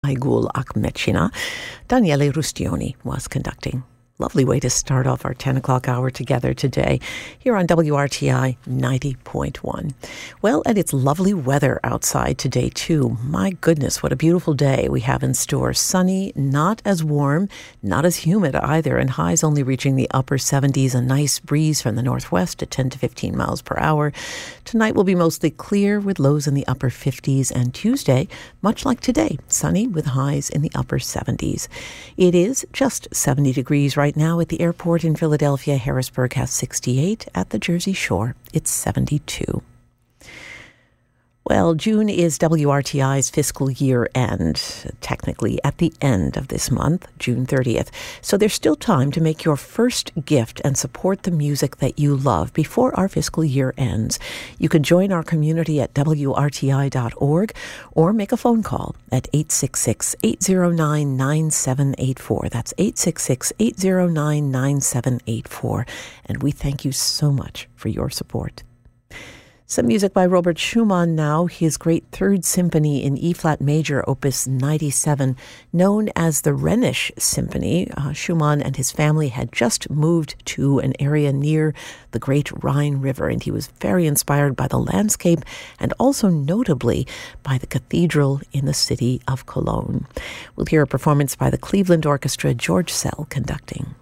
Aigul Akmechina. Daniele Rustioni was conducting. Lovely way to start off our 10 o'clock hour together today here on WRTI 90.1. Well, and it's lovely weather outside today too. My goodness, what a beautiful day we have in store. Sunny, not as warm, not as humid either, and highs only reaching the upper 70s. A nice breeze from the northwest at 10 to 15 miles per hour. Tonight will be mostly clear with lows in the upper 50s, and Tuesday, much like today, sunny with highs in the upper 70s. It is just 70 degrees right now at the airport in Philadelphia. Harrisburg has 68. At the Jersey Shore, it's 72. Well, June is WRTI's fiscal year end, technically at the end of this month, June 30th. So there's still time to make your first gift and support the music that you love before our fiscal year ends. You can join our community at WRTI.org or make a phone call at 866-809-9784. That's 866-809-9784. And we thank you so much for your support. Some music by Robert Schumann now, his great Third Symphony in E-flat major, opus 97, known as the Rhenish Symphony. Schumann and his family had just moved to an area near the great Rhine River, and he was very inspired by the landscape and also notably by the cathedral in the city of Cologne. We'll hear a performance by the Cleveland Orchestra, George Szell conducting.